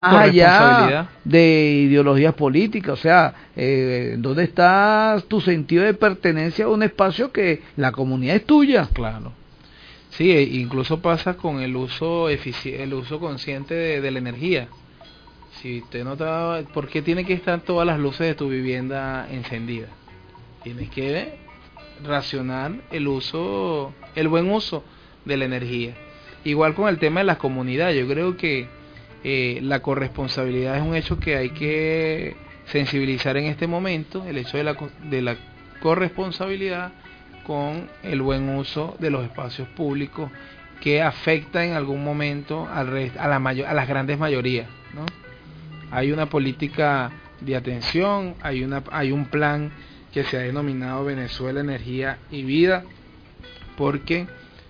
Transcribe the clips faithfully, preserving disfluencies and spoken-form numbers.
allá de ideologías políticas, o sea, eh, ¿dónde está tu sentido de pertenencia a un espacio que la comunidad es tuya? Claro. Sí, e incluso pasa con el uso efici el uso consciente de, de la energía. Si usted no está, ¿por qué tiene que estar todas las luces de tu vivienda encendidas? Tienes que racionar el uso, el buen uso de la energía. Igual con el tema de las comunidades, yo creo que eh, la corresponsabilidad es un hecho que hay que sensibilizar en este momento, el hecho de la, de la corresponsabilidad con el buen uso de los espacios públicos que afecta en algún momento al rest, a, la mayor, a las grandes mayorías, ¿no? Hay una política de atención, hay, una, hay un plan que se ha denominado Venezuela, Energía y Vida, porque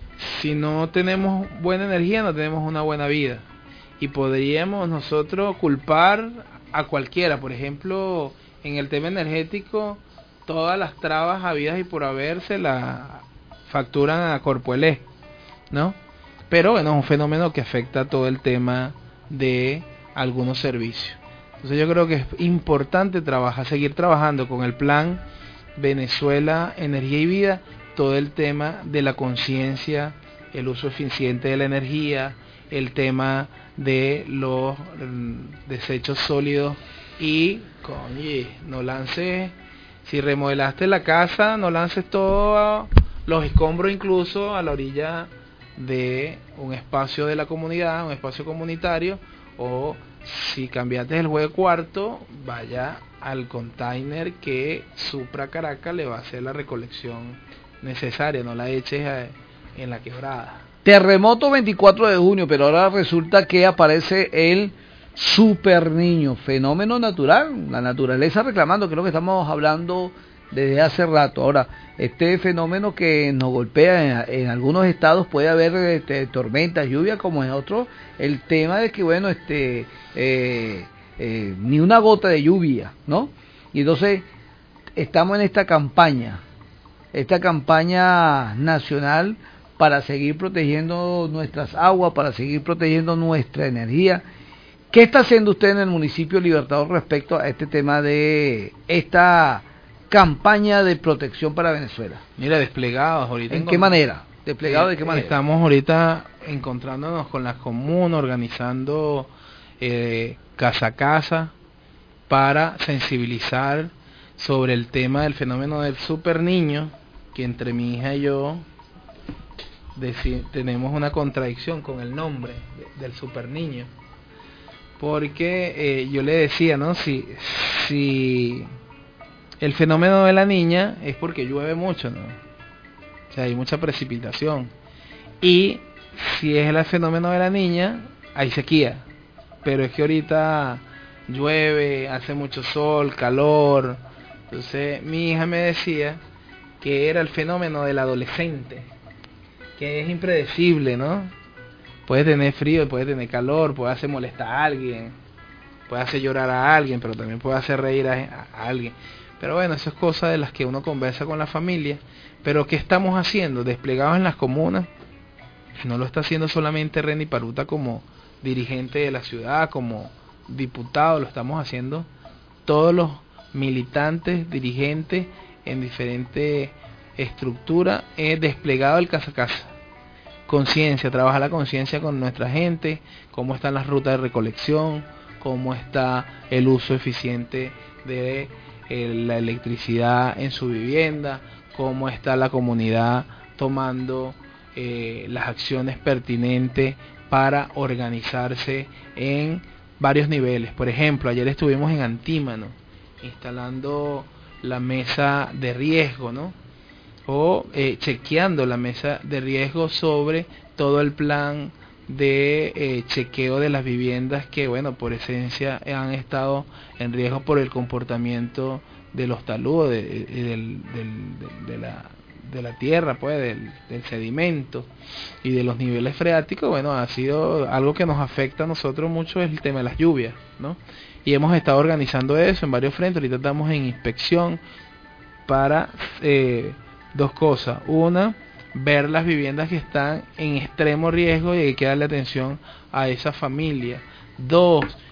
si no tenemos buena energía no tenemos una buena vida, y podríamos nosotros culpar a cualquiera. Por ejemplo, en el tema energético, todas las trabas habidas y por haber se la facturan a Corpoelec, ¿no? Pero bueno, es un fenómeno que afecta todo el tema de algunos servicios. Entonces yo creo que es importante trabajar, seguir trabajando con el plan Venezuela, Energía y Vida, todo el tema de la conciencia, el uso eficiente de la energía, el tema de los mm, desechos sólidos y, coño, no lances, si remodelaste la casa, no lances todos los escombros incluso a la orilla de un espacio de la comunidad, un espacio comunitario, o si cambiaste el juego de cuarto, vaya al container que Supra Caracas le va a hacer la recolección necesaria, no la eches a, en la quebrada. Terremoto veinticuatro de junio, pero ahora resulta que aparece el super niño, fenómeno natural, la naturaleza reclamando, que es lo que estamos hablando desde hace rato. Ahora, este fenómeno que nos golpea en, en algunos estados, puede haber este, tormentas, lluvia, como en otros, el tema de que, bueno, este eh, eh, ni una gota de lluvia, ¿no? Y entonces, estamos en esta campaña, esta campaña nacional para seguir protegiendo nuestras aguas, para seguir protegiendo nuestra energía. ¿Qué está haciendo usted en el municipio Libertador respecto a este tema de esta campaña de protección para Venezuela? Mira, desplegados ahorita. ¿En qué manera? ¿Desplegados de qué manera? Estamos ahorita encontrándonos con las comunas, organizando eh, casa a casa para sensibilizar sobre el tema del fenómeno del super niño, que entre mi hija y yo deci- tenemos una contradicción con el nombre de, del super niño, porque eh, yo le decía, ¿no? Si, si el fenómeno de la niña es porque llueve mucho, ¿no? O sea, hay mucha precipitación. Y si es el fenómeno de la niña, hay sequía. Pero es que ahorita llueve, hace mucho sol, calor. Entonces mi hija me decía que era el fenómeno del adolescente, que es impredecible, ¿no? Puede tener frío, puede tener calor, puede hacer molestar a alguien, puede hacer llorar a alguien, pero también puede hacer reír a, a alguien. Pero bueno, eso es cosa de las que uno conversa con la familia. Pero ¿qué estamos haciendo? Desplegados en las comunas. No lo está haciendo solamente Reni Paruta como dirigente de la ciudad, como diputado, lo estamos haciendo todos los militantes, dirigentes en diferentes estructuras, eh, desplegado el casa a casa. Conciencia, trabaja la conciencia con nuestra gente, cómo están las rutas de recolección, cómo está el uso eficiente de eh, la electricidad en su vivienda, cómo está la comunidad tomando eh, las acciones pertinentes para organizarse en varios niveles. Por ejemplo, ayer estuvimos en Antímano instalando la mesa de riesgo, ¿no? O eh, chequeando la mesa de riesgo sobre todo el plan de eh, chequeo de las viviendas que, bueno, por esencia han estado en riesgo por el comportamiento de los taludes, de, de, del, del, de, de, la, de la tierra, pues, del, del sedimento y de los niveles freáticos. Bueno, ha sido algo que nos afecta a nosotros mucho, es el tema de las lluvias, ¿no? Y hemos estado organizando eso en varios frentes. Ahorita estamos en inspección para eh, dos cosas. Una, ver las viviendas que están en extremo riesgo y hay que darle atención a esa familia. Dos,